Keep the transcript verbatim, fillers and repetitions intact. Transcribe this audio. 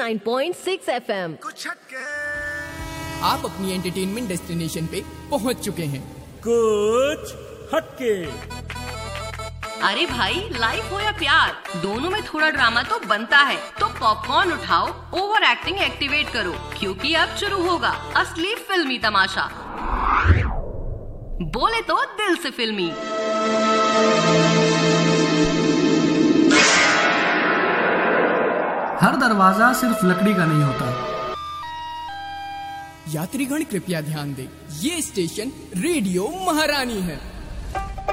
Nine point six F M. कुछ हटके आप अपनी एंटरटेनमेंट डेस्टिनेशन पे पहुंच चुके हैं। कुछ हटके। अरे भाई, लाइफ हो या प्यार, दोनों में थोड़ा ड्रामा तो बनता है। तो पॉपकॉर्न उठाओ, ओवर एक्टिंग एक्टिवेट करो, क्योंकि अब शुरू होगा असली फिल्मी तमाशा। बोले तो दिल से फिल्मी। हर दरवाजा सिर्फ लकड़ी का नहीं होता। यात्रीगण कृपया ध्यान दें, ये स्टेशन रेडियो महारानी है।